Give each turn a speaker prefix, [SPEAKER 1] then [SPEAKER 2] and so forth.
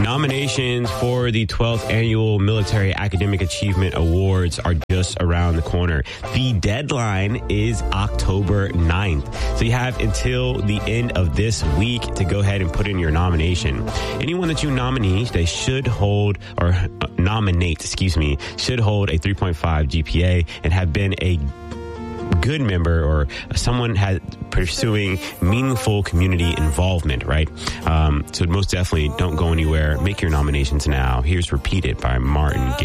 [SPEAKER 1] Nominations for the 12th Annual Military Academic Achievement Awards are just around the corner. The deadline is October 9th. So you have until the end of this week to go ahead and put in your nomination. Anyone that you nominate, they should hold, or should hold a 3.5 GPA and have been a good member or someone had pursuing meaningful community involvement, right? So most definitely don't go anywhere. Make your nominations now. Here's Repeated by Martin Gaye.